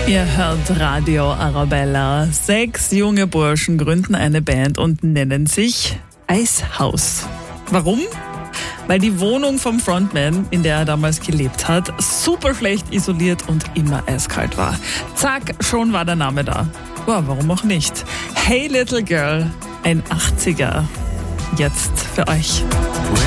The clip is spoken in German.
Ihr hört Radio Arabella. 6 junge Burschen gründen eine Band und nennen sich Eishaus. Warum? Weil die Wohnung vom Frontman, in der er damals gelebt hat, super schlecht isoliert und immer eiskalt war. Zack, schon war der Name da. Ja, warum auch nicht? Hey Little Girl, ein 80er. Jetzt für euch.